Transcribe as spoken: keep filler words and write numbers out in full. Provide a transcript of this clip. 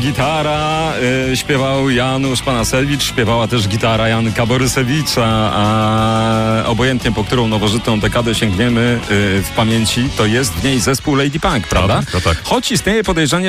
Gitara y, śpiewał Janusz Panasewicz, śpiewała też gitara Janka Borysewicza, a obojętnie po którą nowożytną dekadę sięgniemy y, w pamięci, to jest w niej zespół Lady Punk, prawda? To tak. Choć istnieje podejrzenie,